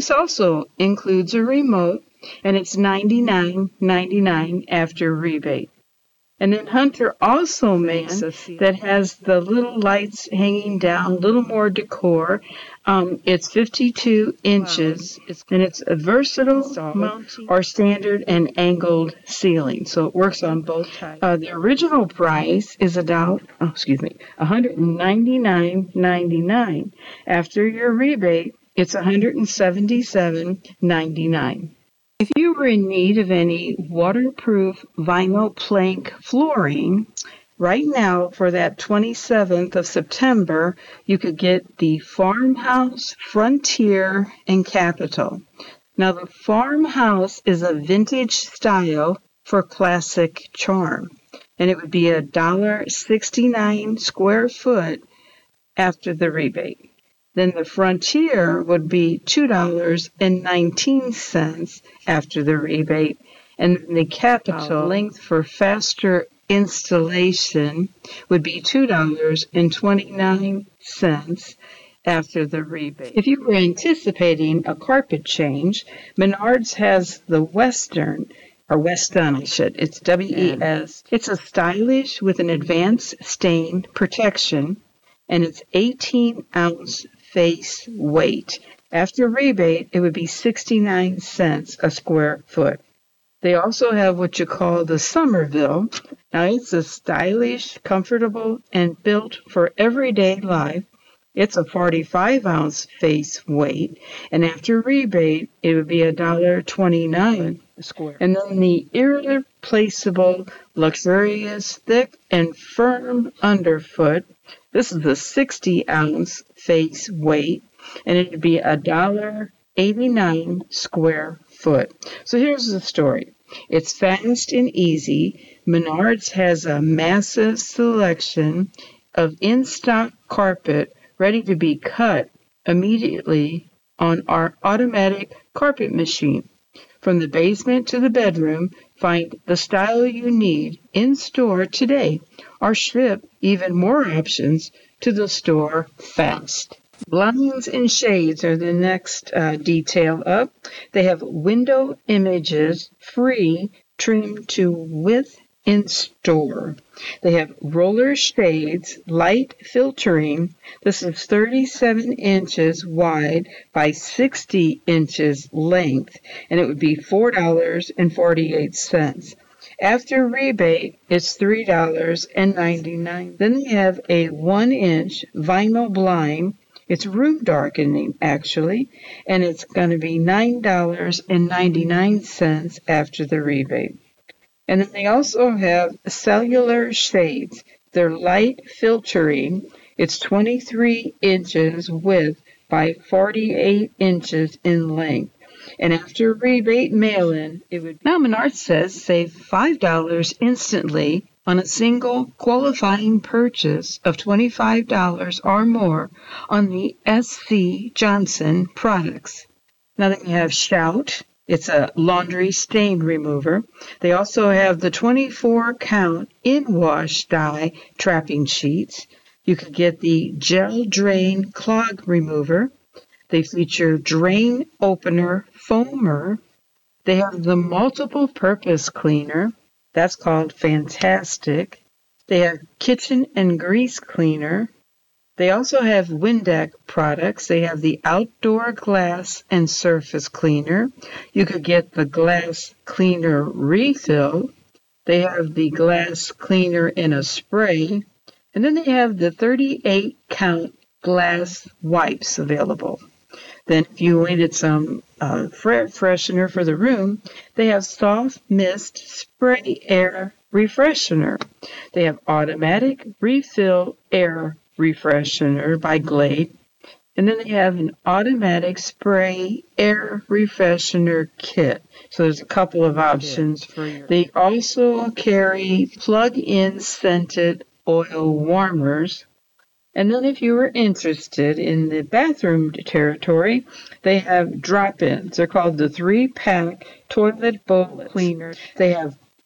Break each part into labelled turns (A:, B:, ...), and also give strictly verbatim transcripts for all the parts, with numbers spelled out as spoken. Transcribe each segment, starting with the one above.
A: This also includes a remote, and it's ninety-nine ninety-nine after rebate. And then Hunter also makes a that has the little lights hanging down, a little more decor. Um, it's fifty-two inches, and it's a versatile mounting or standard and angled ceiling. So it works on both types. Uh, the original price is a dollar. Oh, excuse me, one hundred ninety-nine ninety-nine. After your rebate, it's one hundred seventy-seven ninety-nine. If you were in need of any waterproof vinyl plank flooring, right now for that twenty-seventh of September, you could get the Farmhouse, Frontier, and Capital. Now, the Farmhouse is a vintage style for classic charm, and it would be a one dollar sixty-nine square foot after the rebate. Then the Frontier would be two dollars and nineteen cents after the rebate. And the Capital length for faster installation would be two dollars and twenty-nine cents after the rebate. If you were anticipating a carpet change, Menards has the Western, or Weston, I should. It's W E S. It's a stylish with an advanced stain protection, and it's eighteen ounce face weight. After rebate, it would be sixty-nine cents a square foot. They also have what you call the Somerville. Now, it's a stylish, comfortable, and built for everyday life. It's a forty-five ounce face weight, and after rebate, it would be one dollar twenty-nine a square. And then the irreplaceable, luxurious, thick, and firm underfoot. This is a sixty ounce face weight, and it would be one dollar eighty-nine square foot. So here's the story. It's fast and easy. Menards has a massive selection of in-stock carpet ready to be cut immediately on our automatic carpet machine. From the basement to the bedroom, find the style you need in store today, or ship even more options to the store fast. Blinds and shades are the next uh, detail up. They have window images free, trimmed to width in store. They have roller shades, light filtering. This is thirty-seven inches wide by sixty inches length, and it would be four dollars and forty-eight cents. After rebate, it's three dollars and ninety-nine cents. Then they have a one inch vinyl blind. It's room darkening, actually, and it's going to be nine dollars and ninety-nine cents after the rebate. And then they also have cellular shades. They're light filtering. It's twenty-three inches width by forty-eight inches in length. And after rebate mail-in, it would... Now, Menards says save five dollars instantly on a single qualifying purchase of twenty-five dollars or more on the S C Johnson products. Now they have Shout. It's a laundry stain remover. They also have the twenty-four count in-wash dye trapping sheets. You could get the gel drain clog remover. They feature drain opener foamer. They have the multiple purpose cleaner. That's called Fantastic. They have kitchen and grease cleaner. They also have Windex products. They have the outdoor glass and surface cleaner. You could get the glass cleaner refill. They have the glass cleaner in a spray. And then they have the thirty-eight count glass wipes available. Then if you wanted some uh, freshener for the room, they have soft mist spray air refreshener. They have automatic refill air refreshener by Glade. And then they have an automatic spray air refreshener kit. So there's a couple of options for you. They also carry plug-in scented oil warmers. And then if you were interested in the bathroom territory, they have drop-ins. They're called the three-pack toilet bowl cleaners. They have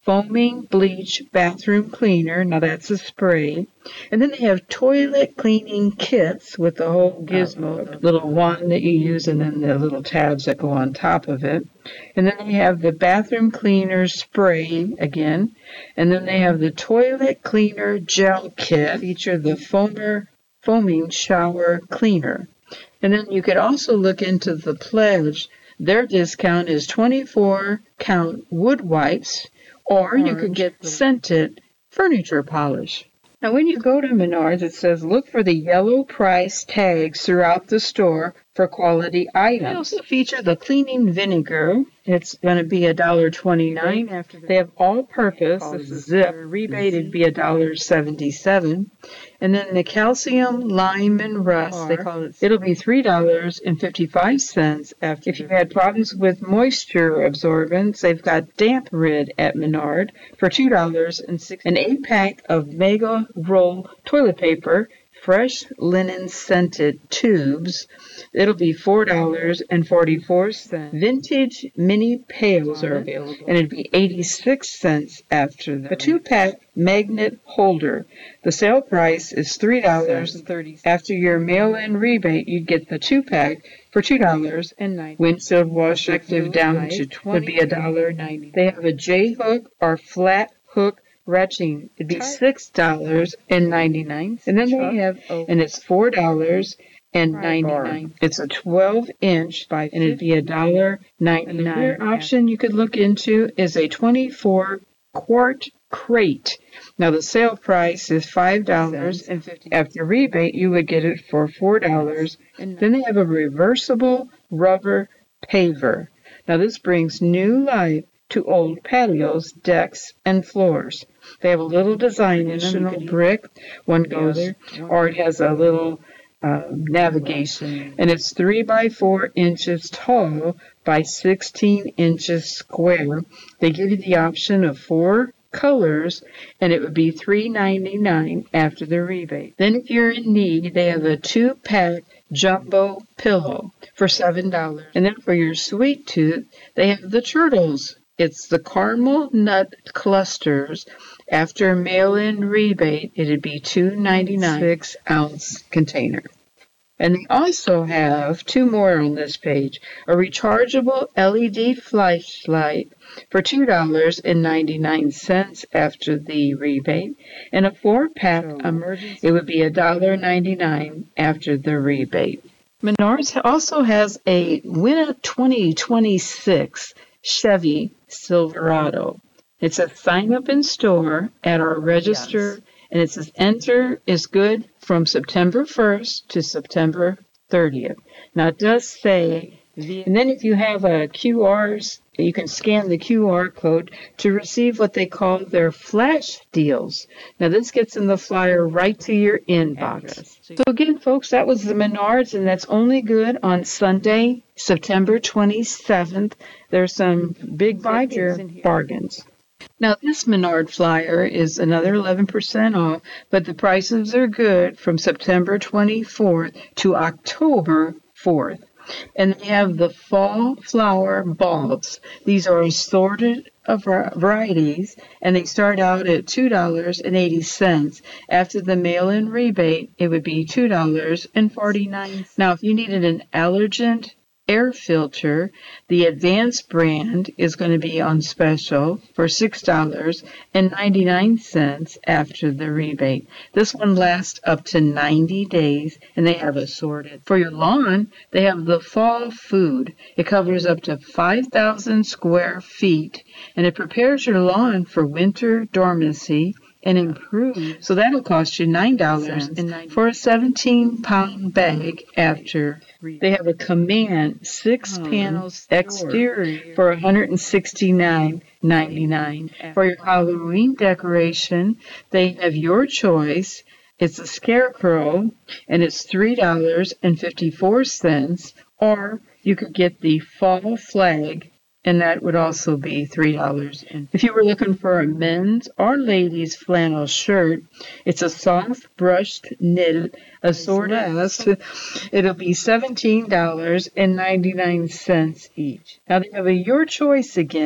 A: foaming bleach bathroom cleaner. Now that's a spray. And then they have toilet cleaning kits with the whole gizmo, the little wand that you use and then the little tabs that go on top of it. And then they have the bathroom cleaner spray again. And then they have the toilet cleaner gel kit, feature the foamer, foaming shower cleaner. And then you could also look into the Pledge. Their discount is twenty-four count wood wipes, or you could get scented furniture polish. Now, when you go to Menards, it says look for the yellow price tags throughout the store for quality items. They also feature the cleaning vinegar. It's going to be one dollar twenty-nine. They have all-purpose. This is Zip. Rebate would be one dollar seventy-seven. And then the calcium lime and rust, they call it, it'll be three dollars and fifty-five cents. After if you had problems with moisture absorbance, they've got Damp Rid at Menard for two dollars and sixty cents. An eight-pack of Mega Roll toilet paper, fresh linen scented tubes, it'll be four dollars and forty-four cents. Vintage mini pails are available, and it'd be eighty-six cents after that. A two-pack magnet holder, the sale price is three dollars and thirty cents. After your mail-in rebate, you'd get the two-pack for two dollars and ninety cents. Windshield wash active down to twenty would be one dollar and ninety cents. They have a J-hook or flat hook ratcheting. It'd be six dollars and ninety-nine cents. And then they have, and it's four dollars and ninety-nine cents. It's a twelve inch, and it'd be one dollar and ninety-nine cents. Another option you could look into is a twenty-four quart crate. Now the sale price is five dollars and fifty cents. After rebate, you would get it for four dollars. And then they have a reversible rubber paver. Now this brings new life to old patios, decks, and floors. They have a little design in them, brick, one goes, or it has a little uh, navigation, and it's three by four inches tall by sixteen inches square. They give you the option of four colors, and it would be three ninety-nine after the rebate. Then if you're in need, they have a two-pack jumbo pillow for seven dollars. And then for your sweet tooth, they have the turtles. It's the caramel nut clusters. After mail-in rebate, it'd be two ninety-nine, six ounce container. And they also have two more on this page. A rechargeable L E D flashlight for two dollars and ninety-nine cents after the rebate. And a four-pack emergency, it would be one dollar and ninety-nine cents after the rebate. Menards also has a Winter twenty twenty-six Chevy Silverado. It says sign up in store at our register, yes. And it says enter is good from September first to September thirtieth. Now it does say, and then if you have a Q Rs, you can scan the Q R code to receive what they call their flash deals. Now this gets in the flyer right to your inbox. So again, folks, that was the Menards, and that's only good on Sunday, September twenty-seventh. There's some big bargains. Now, this Menard flyer is another eleven percent off, but the prices are good from September twenty-fourth to October fourth. And they have the fall flower bulbs. These are assorted of varieties, and they start out at two dollars and eighty cents. After the mail-in rebate, it would be two dollars and forty-nine cents. Now, if you needed an allergen air filter, the Advanced brand is going to be on special for six dollars and ninety-nine cents after the rebate. This one lasts up to ninety days, and they have assorted. For your lawn, they have the Fall Food. It covers up to five thousand square feet, and it prepares your lawn for winter dormancy and improve. So that'll cost you nine dollars for a seventeen pound bag after. They have a Command six panels exterior for one hundred sixty-nine ninety-nine. For your Halloween decoration, they have your choice. It's a scarecrow, and it's three dollars and fifty-four cents. Or you could get the fall flag, and that would also be three dollars. If you were looking for a men's or ladies' flannel shirt, it's a soft brushed knit assorted. It'll be seventeen dollars and ninety-nine cents each. Now they have a Your Choice again.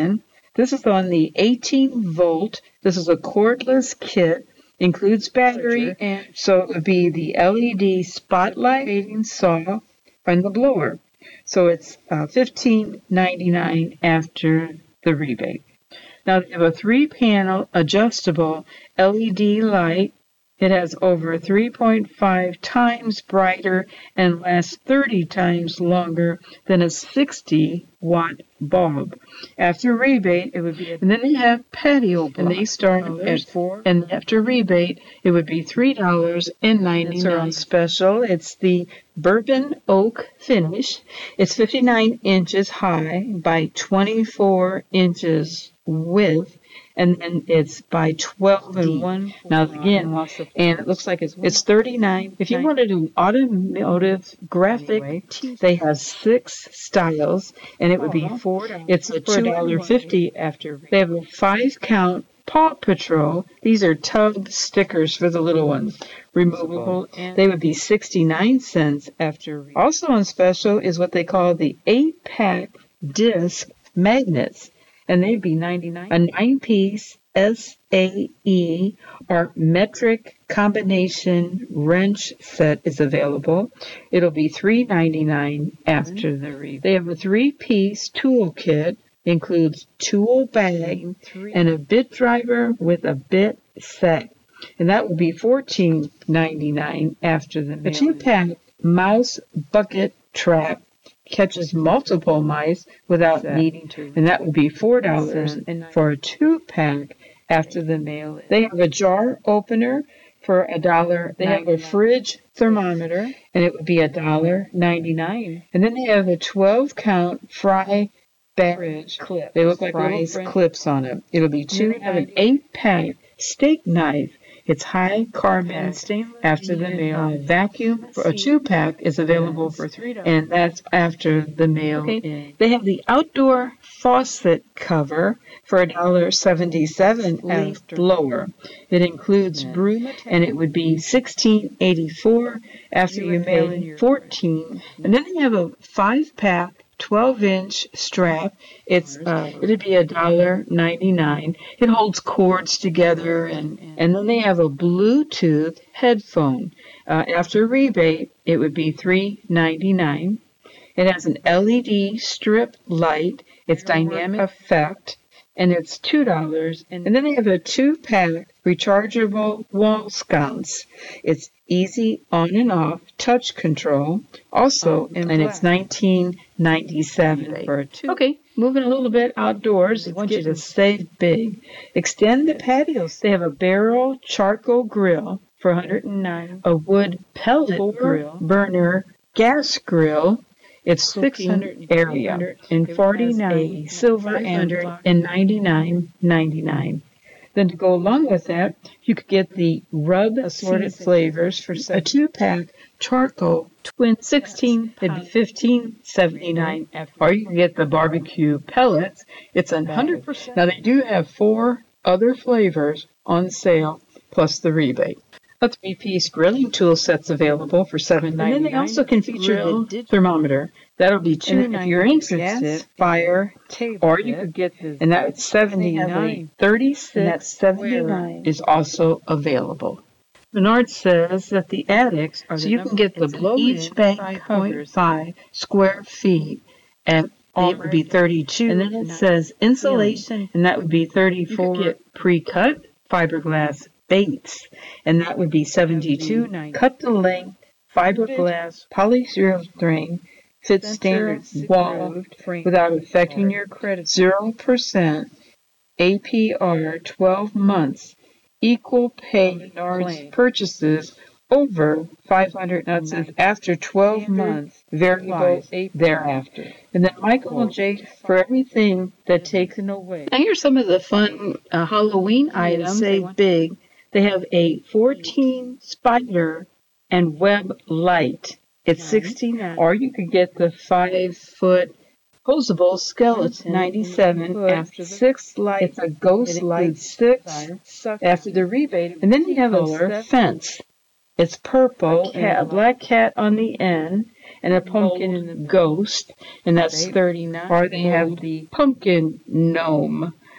A: This is on the eighteen volt. This is a cordless kit. Includes battery, and so it would be the L E D spotlight fading saw and the blower. So it's uh, fifteen ninety-nine after the rebate. Now they have a three-panel adjustable L E D light. It has over three point five times brighter and lasts thirty times longer than a sixty watt bulb. After rebate, it would be, and then they have patio blocks, and they start at four, and after rebate, it would be three dollars and ninety-nine cents. On special, it's the bourbon oak finish. It's fifty-nine inches high by twenty-four inches width. And then it's by twelve and one. Now again, and it looks like it's it's thirty-nine. If you wanted an automotive graphic, they have six styles, and it would be four. It's a two dollar fifty after. They have a five count Paw Patrol. These are tub stickers for the little ones, removable. They would be sixty-nine cents after. Also on special is what they call the eight pack disc magnets. And they'd be ninety-nine. A nine-piece S A E or metric combination wrench set is available. It'll be three ninety-nine after the rebate. They have a three-piece tool kit. Includes tool bag and a bit driver with a bit set. And that would be fourteen ninety-nine after the mail. A two-pack mouse bucket trap catches multiple mice without needing to, and that would be four dollars for a two-pack after the mail. They have a jar opener for a dollar. They have a fridge thermometer, and it would be a dollar ninety-nine. And then they have a twelve-count fry fridge clip. They look like little clips on it. It'll be two. Have an eight-pack steak knife. It's high carbon after the mail. Vacuum for a two-pack is available for three dollars, and that's after the mail. Okay. They have the outdoor faucet cover for a dollar seventy-seven after blower. It includes broom, and it would be sixteen eighty-four after you mail in fourteen. And then they have a five-pack twelve inch strap. It's uh, it'd be a dollar ninety-nine. It holds cords together, and and then they have a Bluetooth headphone. Uh, after rebate, it would be three ninety-nine. It has an L E D strip light. It's dynamic effect, and it's two dollars. And then they have a two-pack rechargeable wall sconce. It's easy on and off touch control. Also, oh, and it's nineteen ninety-seven for a two. Okay, moving a little bit outdoors. I want you to save big. Extend the patios. They have a barrel charcoal grill for one hundred nine dollars. A wood pellet grill, burner gas grill. It's six hundred area and forty-nine silver and ninety-nine ninety-nine. Then to go along with that, you could get the rub assorted flavors for a two-pack charcoal twin sixteen. It'd be fifteen seventy-nine. Or you can get the barbecue pellets. It's one hundred percent. Now they do have four other flavors on sale plus the rebate. A three-piece grilling tool set's available for seven ninety-nine. And then they also can feature the thermometer. That'll be two ninety-nine. If you're interested, fire, or you could get the, and that's seventy-nine. thirty-six seventy-nine is also available. Bernard says that the attics are so you can get the blow each bank five point five square feet, and it would be thirty-two. And then it says insulation, and that would be thirty-four. You could get pre-cut fiberglass baits, and that would be seventy-two. Cut to length fiberglass polyurethane fits standard wall without affecting your credit. Zero percent A P R, twelve months. Equal pay purchases over five hundred dollars after twelve months, variable thereafter. And then Michael and Jake for everything that taken away. Now here's some of the fun uh, Halloween items. Save big. They have a fourteen spider and web light. It's sixty-nine. Or you could get the five foot posable skeleton, ninety-seven. After six light, it's a ghost light six after the rebate. And then you have a fence. It's purple, a, a black cat on the end, and a pumpkin ghost, and that's thirty-nine. Or they have the pumpkin gnome.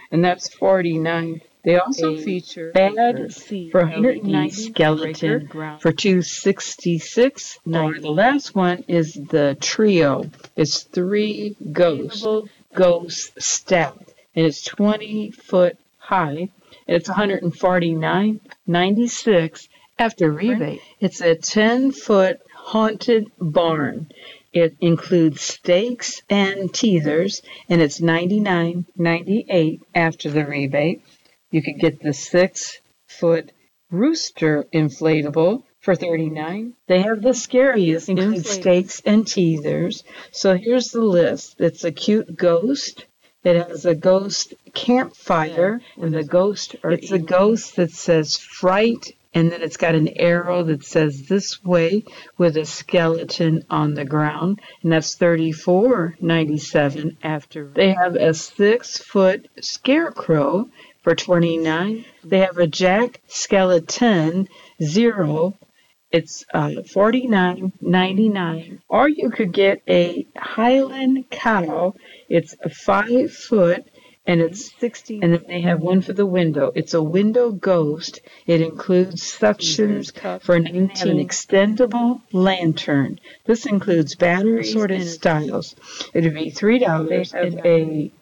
A: and that's forty-nine. They also feature Bad for one hundred ninety, Skeleton for two hundred sixty-six, or the last one is the Trio. It's three ghosts, ghosts stacked, and it's twenty foot high. It's one hundred forty-nine ninety-six after rebate. It's a ten foot haunted barn. It includes stakes and teasers, and it's ninety-nine ninety-eight after the rebate. You could get the six foot rooster inflatable for thirty-nine. They have the scariest, include stakes and teasers. So here's the list. It's a cute ghost. It has a ghost campfire, and the ghost, or it's a ghost that says fright, and then it's got an arrow that says this way with a skeleton on the ground, and that's thirty-four ninety-seven after. They have a six foot scarecrow for twenty-nine. They have a Jack Skeleton Zero. It's uh, forty-nine ninety-nine. Or you could get a Highland cow. It's a five foot and it's sixty. And then they have one for the window. It's a window ghost. It includes suctions for nineteen. An extendable lantern. This includes batteries and styles. It would be three dollars. They have a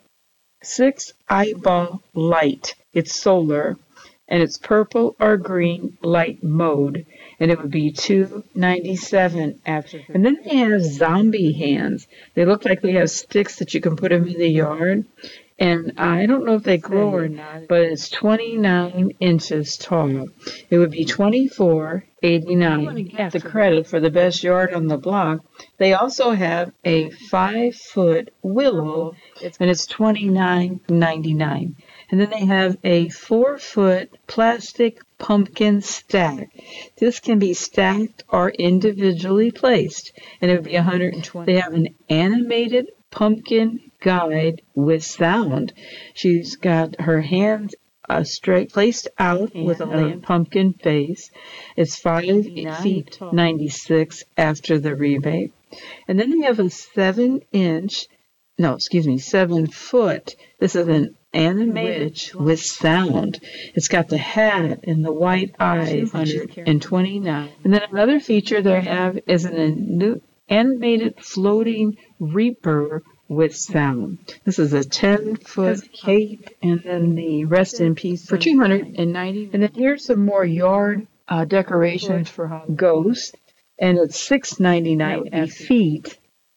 A: six eyeball light. It's solar, and it's purple or green light mode, and it would be two ninety-seven after. And then they have zombie hands. They look like they have sticks that you can put them in the yard, and I don't know if they glow or not, but it's twenty-nine inches tall. It would be twenty-four eighty-nine. Get the credit for the best yard on the block. They also have a five foot willow, and it's twenty-nine ninety-nine. And then they have a four foot plastic pumpkin stack. This can be stacked or individually placed, and it would be one hundred twenty. They have an animated pumpkin guide with sound. She's got her hands uh, straight placed out and with a lamp pumpkin face. It's five feet ninety-six after the rebate. And then they have a seven inch, no, excuse me, seven foot. This is an animated with sound. It's got the hat and the white eyes, one hundred twenty-nine. And then another feature they have is an animated floating reaper with sound. This is a ten foot cape, and then the rest in peace for two hundred ninety. And then here's some more yard uh, decorations for ghosts, and it's six ninety-nine feet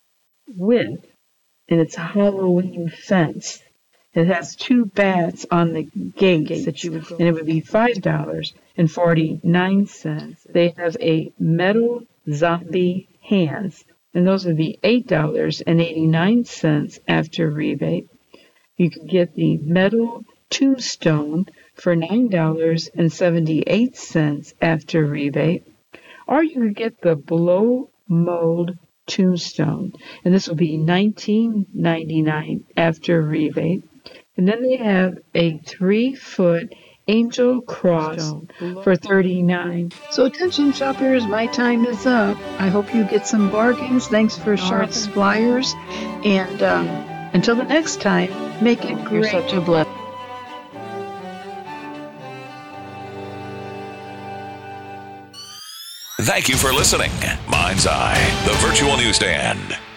A: width, and it's a Halloween fence. It has two bats on the gates that you would go, and it would be five dollars and forty-nine cents. They have a metal zombie hands, and those would be eight dollars and eighty-nine cents after rebate. You could get the metal tombstone for nine dollars and seventy-eight cents after rebate, or you could get the blow mold tombstone, and this will be nineteen ninety-nine after rebate. And then they have a three foot angel cross for thirty-nine. So attention shoppers, my time is up. I hope you get some bargains. Thanks for Sharps Flyers, and um, until the next time, make it great. You're such a blessing.
B: Thank you for listening. Mind's Eye, the virtual newsstand.